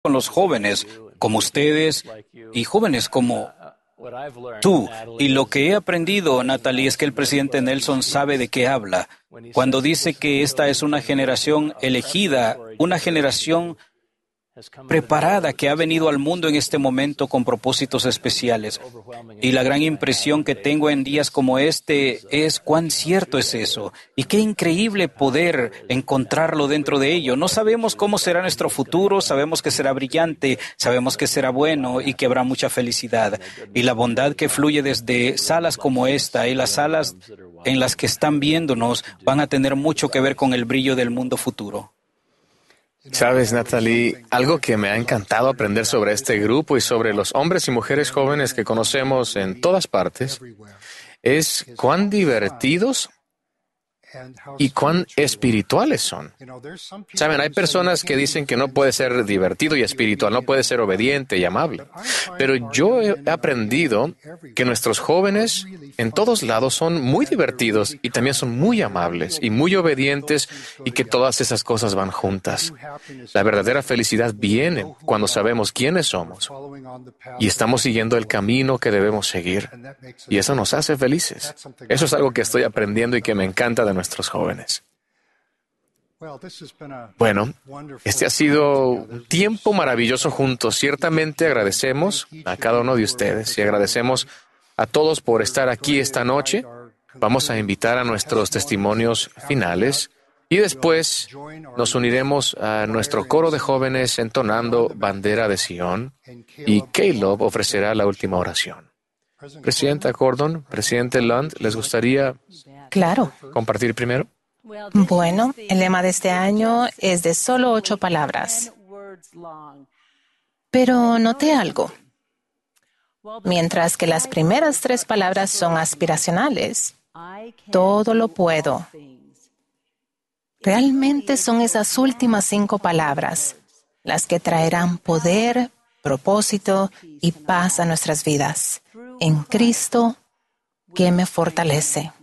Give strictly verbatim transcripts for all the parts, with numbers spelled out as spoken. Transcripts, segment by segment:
con los jóvenes como ustedes y jóvenes como tú. Y lo que he aprendido, Natalie, es que el presidente Nelson sabe de qué habla cuando dice que esta es una generación elegida, una generación preparada que ha venido al mundo en este momento con propósitos especiales. Y la gran impresión que tengo en días como este es cuán cierto es eso. Y qué increíble poder encontrarlo dentro de ello. No sabemos cómo será nuestro futuro, sabemos que será brillante, sabemos que será bueno y que habrá mucha felicidad. Y la bondad que fluye desde salas como esta y las salas en las que están viéndonos van a tener mucho que ver con el brillo del mundo futuro. Sabes, Natalie, algo que me ha encantado aprender sobre este grupo y sobre los hombres y mujeres jóvenes que conocemos en todas partes es cuán divertidos y cuán espirituales son. Saben, hay personas que dicen que no puede ser divertido y espiritual, no puede ser obediente y amable. Pero yo he aprendido que nuestros jóvenes en todos lados son muy divertidos y también son muy amables y muy obedientes y que todas esas cosas van juntas. La verdadera felicidad viene cuando sabemos quiénes somos y estamos siguiendo el camino que debemos seguir. Y eso nos hace felices. Eso es algo que estoy aprendiendo y que me encanta de nuestros jóvenes. Bueno, este ha sido un tiempo maravilloso juntos. Ciertamente agradecemos a cada uno de ustedes y agradecemos a todos por estar aquí esta noche. Vamos a invitar a nuestros testimonios finales y después nos uniremos a nuestro coro de jóvenes entonando Bandera de Sion y Caleb ofrecerá la última oración. Presidenta Gordon, Presidente Lund, ¿les gustaría Claro. compartir primero? Bueno, el lema de este año es de solo ocho palabras. Pero noté algo. Mientras que las primeras tres palabras son aspiracionales, todo lo puedo. Realmente son esas últimas cinco palabras las que traerán poder, propósito y paz a nuestras vidas. En Cristo, que me fortalece.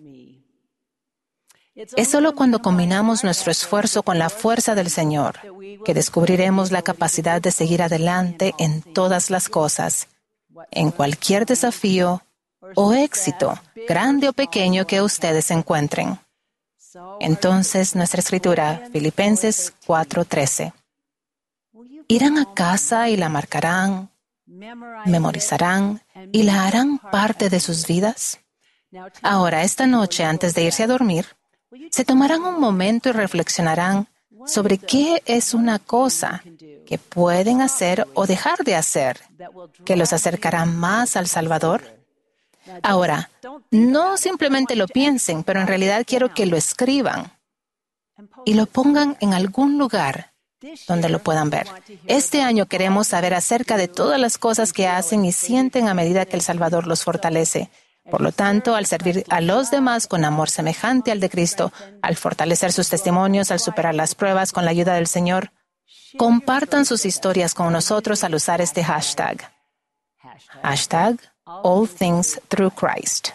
Es solo cuando combinamos nuestro esfuerzo con la fuerza del Señor que descubriremos la capacidad de seguir adelante en todas las cosas, en cualquier desafío o éxito, grande o pequeño que ustedes encuentren. Entonces, nuestra escritura, Filipenses cuatro trece. Irán a casa y la marcarán, memorizarán y la harán parte de sus vidas. Ahora, esta noche, antes de irse a dormir, se tomarán un momento y reflexionarán sobre qué es una cosa que pueden hacer o dejar de hacer que los acercará más al Salvador. Ahora, no simplemente lo piensen, pero en realidad quiero que lo escriban y lo pongan en algún lugar donde lo puedan ver. Este año queremos saber acerca de todas las cosas que hacen y sienten a medida que el Salvador los fortalece. Por lo tanto, al servir a los demás con amor semejante al de Cristo, al fortalecer sus testimonios, al superar las pruebas con la ayuda del Señor, compartan sus historias con nosotros al usar este hashtag. Hashtag All Things Through Christ.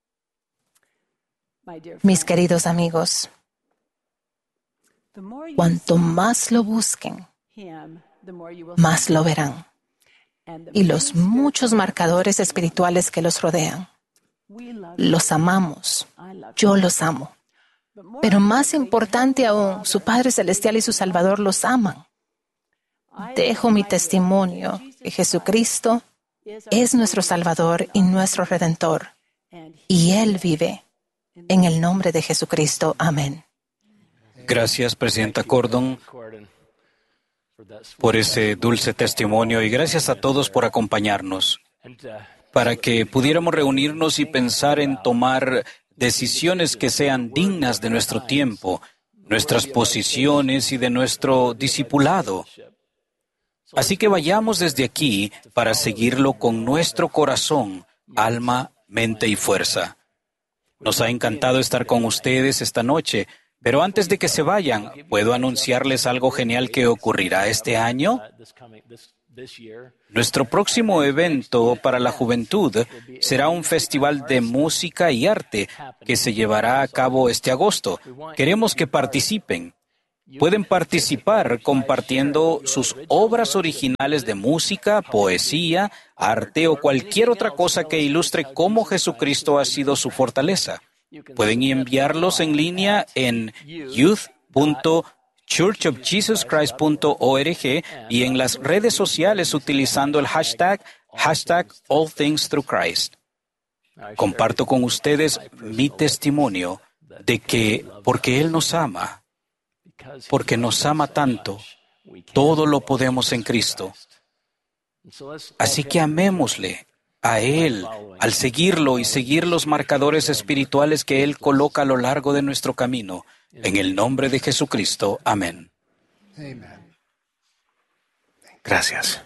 Mis queridos amigos, cuanto más lo busquen, más lo verán. Y los muchos marcadores espirituales que los rodean. Los amamos. Yo los amo. Pero más importante aún, su Padre Celestial y su Salvador los aman. Dejo mi testimonio que Jesucristo es nuestro Salvador y nuestro Redentor. Y Él vive. En el nombre de Jesucristo. Amén. Gracias, Presidenta Gordon, por ese dulce testimonio y gracias a todos por acompañarnos para que pudiéramos reunirnos y pensar en tomar decisiones que sean dignas de nuestro tiempo, nuestras posiciones y de nuestro discipulado. Así que vayamos desde aquí para seguirlo con nuestro corazón, alma, mente y fuerza. Nos ha encantado estar con ustedes esta noche, pero antes de que se vayan, ¿puedo anunciarles algo genial que ocurrirá este año? Nuestro próximo evento para la juventud será un festival de música y arte que se llevará a cabo este agosto. Queremos que participen. Pueden participar compartiendo sus obras originales de música, poesía, arte o cualquier otra cosa que ilustre cómo Jesucristo ha sido su fortaleza. Pueden enviarlos en línea en youth punto church of jesus christ punto org y en las redes sociales utilizando el hashtag, hashtag All Things Through Christ. Comparto con ustedes mi testimonio de que, porque Él nos ama, porque nos ama tanto, todo lo podemos en Cristo. Así que amémosle a Él al seguirlo y seguir los marcadores espirituales que Él coloca a lo largo de nuestro camino. En el nombre de Jesucristo. Amén. Gracias.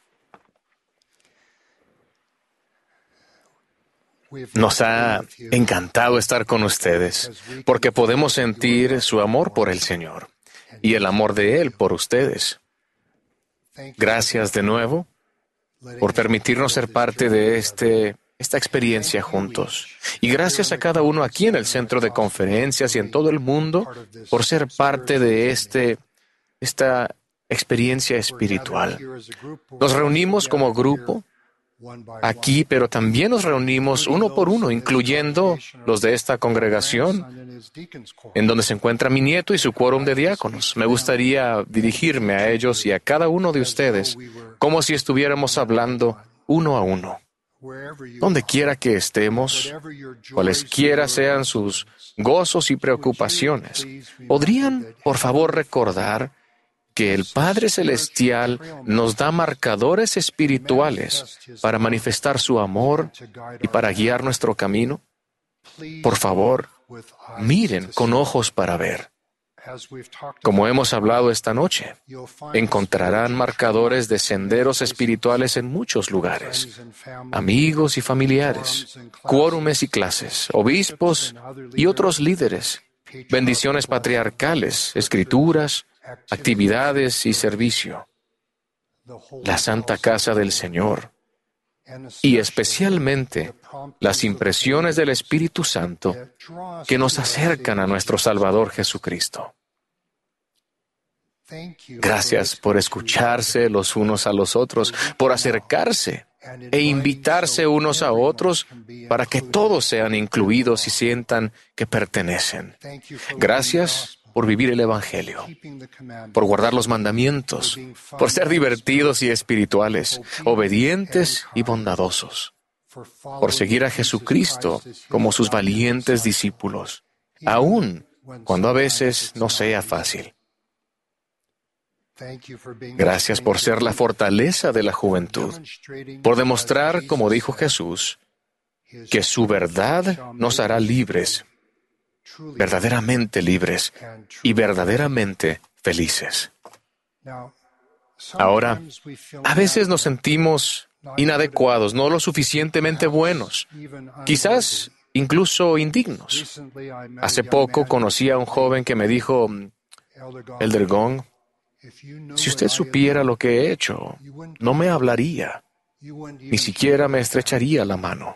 Nos ha encantado estar con ustedes porque podemos sentir su amor por el Señor y el amor de Él por ustedes. Gracias de nuevo por permitirnos ser parte de este, esta experiencia juntos. Y gracias a cada uno aquí en el centro de conferencias y en todo el mundo por ser parte de este, esta experiencia espiritual. Nos reunimos como grupo aquí, pero también nos reunimos uno por uno, incluyendo los de esta congregación, en donde se encuentra mi nieto y su quórum de diáconos. Me gustaría dirigirme a ellos y a cada uno de ustedes como si estuviéramos hablando uno a uno. Donde quiera que estemos, cualesquiera sean sus gozos y preocupaciones, ¿podrían, por favor, recordar que el Padre Celestial nos da marcadores espirituales para manifestar su amor y para guiar nuestro camino? Por favor, miren con ojos para ver. Como hemos hablado esta noche, encontrarán marcadores de senderos espirituales en muchos lugares. Amigos y familiares, quórumes y clases, obispos y otros líderes, bendiciones patriarcales, escrituras, actividades y servicio, la Santa Casa del Señor y especialmente las impresiones del Espíritu Santo que nos acercan a nuestro Salvador Jesucristo. Gracias por escucharse los unos a los otros, por acercarse e invitarse unos a otros para que todos sean incluidos y sientan que pertenecen. Gracias por vivir el Evangelio, por guardar los mandamientos, por ser divertidos y espirituales, obedientes y bondadosos, por seguir a Jesucristo como sus valientes discípulos, aun cuando a veces no sea fácil. Gracias por ser la fortaleza de la juventud, por demostrar, como dijo Jesús, que su verdad nos hará libres, verdaderamente libres y verdaderamente felices. Ahora, a veces nos sentimos inadecuados, no lo suficientemente buenos, quizás incluso indignos. Hace poco conocí a un joven que me dijo, Elder Gong, si usted supiera lo que he hecho, no me hablaría, ni siquiera me estrecharía la mano.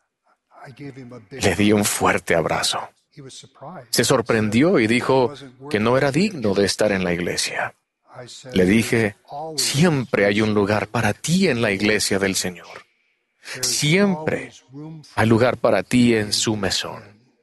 Le di un fuerte abrazo. Se sorprendió y dijo que no era digno de estar en la iglesia. Le dije, siempre hay un lugar para ti en la iglesia del Señor. Siempre hay lugar para ti en su mesón.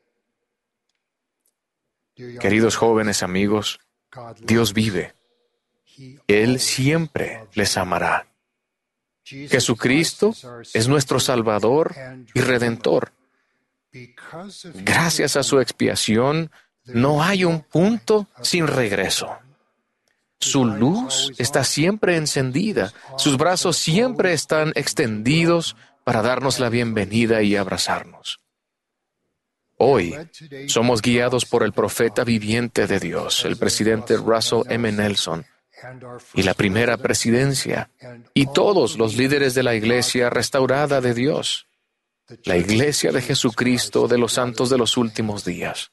Queridos jóvenes amigos, Dios vive. Él siempre les amará. Jesucristo es nuestro Salvador y Redentor. Gracias a su expiación, no hay un punto sin regreso. Su luz está siempre encendida, sus brazos siempre están extendidos para darnos la bienvenida y abrazarnos. Hoy somos guiados por el profeta viviente de Dios, el presidente Russell M. Nelson, y la primera presidencia, y todos los líderes de la Iglesia restaurada de Dios, la Iglesia de Jesucristo de los santos de los últimos días.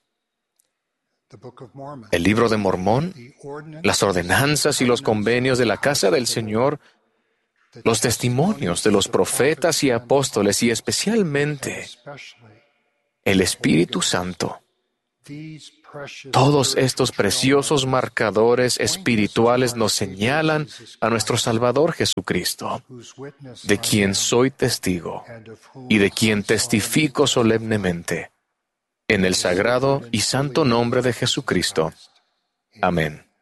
El libro de Mormón, las ordenanzas y los convenios de la casa del Señor, los testimonios de los profetas y apóstoles y especialmente el Espíritu Santo. Todos estos preciosos marcadores espirituales nos señalan a nuestro Salvador Jesucristo, de quien soy testigo y de quien testifico solemnemente, en el sagrado y santo nombre de Jesucristo. Amén.